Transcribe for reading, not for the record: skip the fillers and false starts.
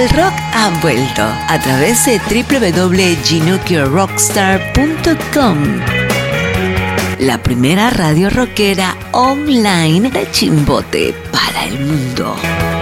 El rock ha vuelto a través de www.ginokirorockstar.com, la primera radio rockera online de Chimbote para el mundo.